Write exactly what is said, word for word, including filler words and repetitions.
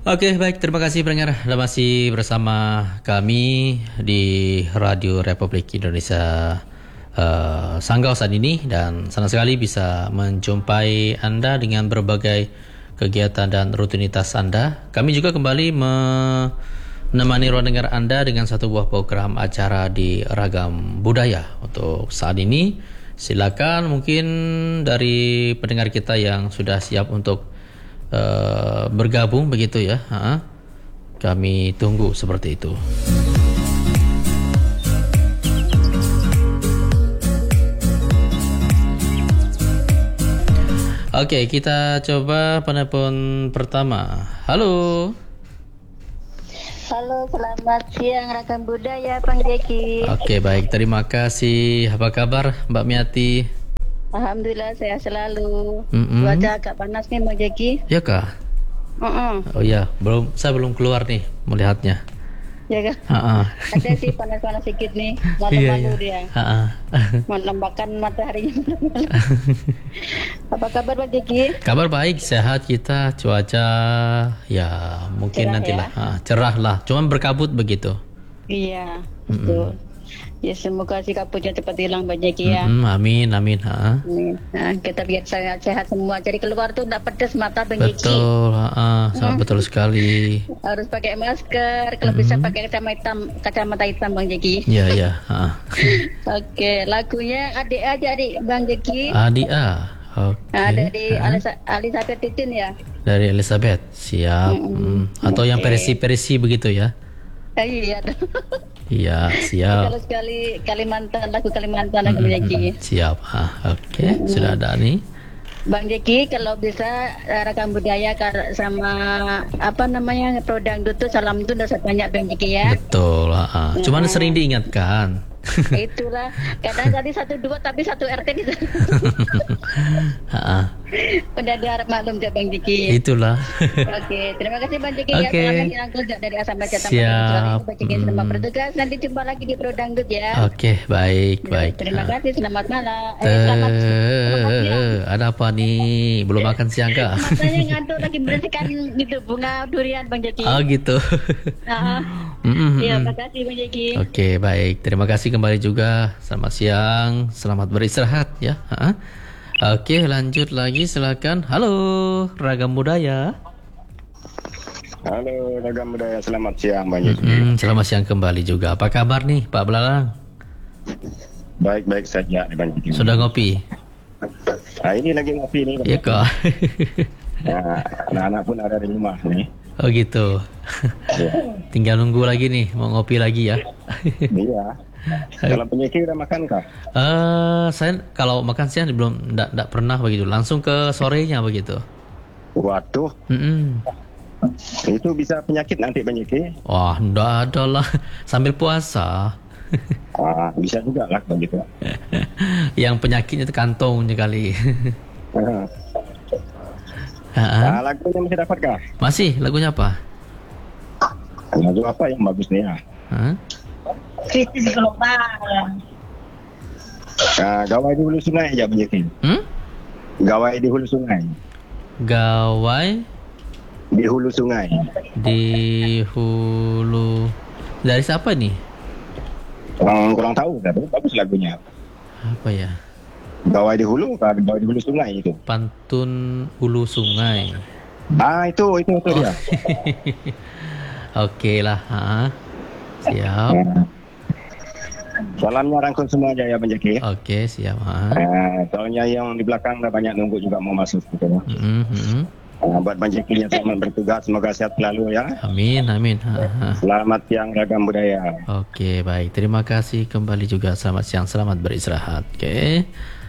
Oke, baik. Terima kasih pendengar. Anda masih bersama kami di Radio Republik Indonesia uh, Sanggau saat ini, dan senang sekali bisa menjumpai Anda dengan berbagai kegiatan dan rutinitas Anda. Kami juga kembali menemani ruang dengar Anda dengan satu buah program acara di Ragam Budaya. Untuk saat ini, silakan mungkin dari pendengar kita yang sudah siap untuk Uh, bergabung begitu ya, ha? Kami tunggu seperti itu. Oke, okay, kita coba penelpon pertama. Halo. Halo, selamat siang Ragam Budaya, Bang Jeki. Oke, okay, baik, terima kasih. Apa kabar Mbak Miati? Alhamdulillah sehat selalu. Mm-mm. Cuaca agak panas nih Bang Jeki. Ya kah? Uh-uh. Oh ya, belum, saya belum keluar nih melihatnya. Ya kan? Uh-uh. Ada sih panas-panas sedikit nih. Iya, Malam-malam iya. dia. Uh-uh. Menampakkan mataharinya. Apa kabar Bang Jeki? Kabar baik, sehat kita. Cuaca ya mungkin Cerah nantilah ya? ah, cerah lah. Cuman berkabut begitu. Iya, betul. Ya semoga si kabutnya cepat hilang Bang Jeki ya. Mm-mm, amin, amin. Ha. Amin. Nah, kita biar sehat-sehat semua. Jadi keluar tuh enggak pedas mata Bang Jeki. Betul, ha, sangat betul sekali. Harus pakai masker, kalau bisa pakai kacamata hitam, kacamata hitam Bang Jeki. Ya, ya. Ha. Oke, lagunya adik aja adik Bang Jeki. Adi A. Oke. Nah, dari ha. Alisa- Elizabeth Titin ya. Dari Elizabeth, siap. Mm-mm. Mm. Atau yang Oke. perisi-perisi begitu ya? Eh, iya. Iya, siap. Kalau sekali Kalimantan, lagu Kalimantan Bang Jeki. Siap. Ha. Oke, sudah ada nih. Bang Jeki, kalau bisa eh, Ragam Budaya kar- sama apa namanya Prodangdut tuh salam itu udah banyak Bang Jeki ya. Betul. Ha. Cuman sering diingatkan. Itulah kadang tadi satu dua tapi satu R T gitu. Ha. Udah diharap maklum ya Bang Jeki. Itulah. Oke, terima kasih Bang Jeki Oke. ya. Selamat dirangkul dari Asam Baca Taman. Siap. Bang Jeki selamat bertugas. Nanti jumpa lagi di Prodangdut ya. Oke, baik, baik. Terima Ha. kasih, selamat malam. Eh, selamat, selamat siang. Eh, ada apa nih? Belum makan siang kah? Matanya ngantuk lagi bersihkan gitu bunga durian Bang Jeki. Oh gitu. Nah, Mm-mm, ya, mm. terima kasih Bang Jeki. Oke, baik. Terima kasih kembali juga. Selamat siang, selamat beristirahat ya. Ha? Oke, lanjut lagi silakan. Halo, Ragam Budaya. Halo Ragam Budaya, selamat siang Bang Jeki. Mm-mm, selamat siang kembali juga. Apa kabar nih Pak Belalang? Baik-baik saja Bang Jeki. Sudah ngopi? Nah, ini lagi ngopi nih. Iya kok. Nah, anak-anak pun ada di rumah nih. Oh gitu. Ya. Tinggal nunggu lagi nih, mau ngopi lagi ya. Iya. Kalau Bang Jeki udah makan kah? Eh, saya kalau makan siang belum, enggak, enggak pernah begitu. Langsung ke sorenya begitu. Waduh, Mm-mm. itu bisa penyakit nanti Bang Jeki. Wah, enggak ada lah. Sambil puasa. Ah, bisa juga lah begitu. Yang penyakitnya itu kantongnya kali. Ah. Ha-ha. Nah, lagunya masih dapat kah? Masih, lagunya apa? Lagu apa yang bagus nih ya? Hah? Kritis global. Nah, gawai di hulu sungai aja Bang Jeki. Hmm? Gawai di hulu sungai. Gawai Di hulu sungai. di hulu. Dari siapa nih? Kurang kurang tahu, tapi bagus lagunya. Apa ya? Gawai di hulu, gawai di hulu sungai itu. Pantun hulu sungai. Ah, itu itu itu dia. Oke lah, ha. Siap. Nah, salamnya rangkul semua aja ya Bang Jeki. Oke, siap, ha. Eh, soalnya yang di belakang udah banyak nunggu juga mau masuk gitu. Mm-mm, mm-mm. Eh, buat Bang Jeki yang selamat bertugas, semoga sehat selalu ya. Amin, amin. Ha, ha. Selamat siang Ragam Budaya. Oke, baik. Terima kasih kembali juga. Selamat siang, selamat beristirahat. Oke.